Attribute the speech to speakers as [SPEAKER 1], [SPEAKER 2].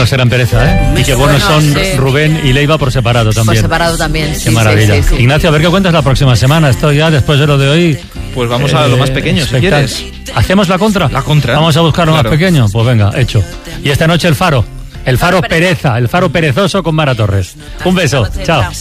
[SPEAKER 1] buenos eran Pereza, ¿eh? Y qué buenos son Rubén y Leiva por separado también.
[SPEAKER 2] Por separado también,
[SPEAKER 1] Qué maravilla.
[SPEAKER 2] Sí.
[SPEAKER 1] Ignacio, a ver qué cuentas la próxima semana. Esto ya, después de lo de hoy...
[SPEAKER 3] Pues vamos a lo más pequeño, si quieres.
[SPEAKER 1] ¿Hacemos la contra?
[SPEAKER 3] La contra.
[SPEAKER 1] Vamos a buscar lo más pequeño. Pues venga, hecho. Y esta noche el Faro. El Faro Pereza, el Faro perezoso con Mara Torres. Un beso, chao.